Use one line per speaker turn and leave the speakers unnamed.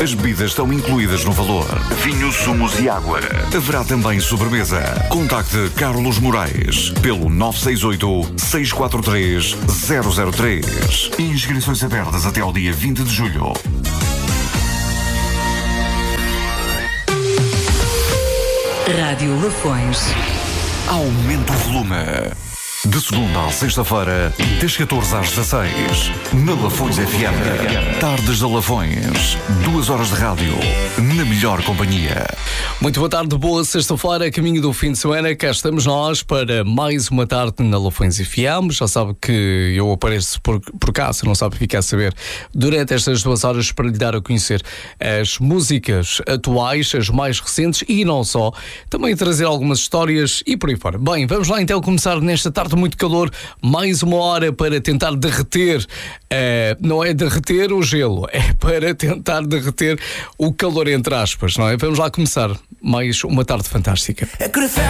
As bebidas estão incluídas no valor. Vinho, sumos e água. Haverá também sobremesa. Contacte Carlos Moraes pelo 968-643-003. Inscrições abertas até ao dia 20 de julho.
Rádio Lafões.
Aumente o volume. De segunda à sexta-feira, das 14 às 16, na Lafões FM. Tardes da Lafões. 2 horas de rádio, na melhor companhia.
Muito boa tarde, boa sexta-feira, caminho do fim de semana. Cá estamos nós para mais uma tarde na Lafões FM. Já sabe que eu apareço por cá, se não sabe, ficar a saber, durante estas 2 horas para lhe dar a conhecer as músicas atuais, as mais recentes e não só. Também trazer algumas histórias e por aí fora. Bem, vamos lá então começar nesta tarde de muito calor. Mais uma hora para tentar derreter, não é derreter o gelo, é para tentar derreter o calor entre aspas, não é? Vamos lá começar mais uma tarde fantástica.
É crescer